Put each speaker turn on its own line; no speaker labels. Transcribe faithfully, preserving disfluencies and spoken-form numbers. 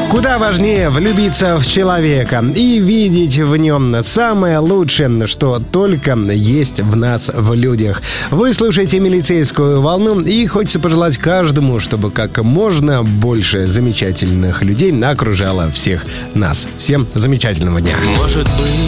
Куда важнее влюбиться в человека и видеть в нем самое лучшее, что только есть в нас, в людях. Вы слушаете «Милицейскую волну», и хочется пожелать каждому, чтобы как можно больше замечательных людей окружало всех нас. Всем замечательного дня.
Может быть,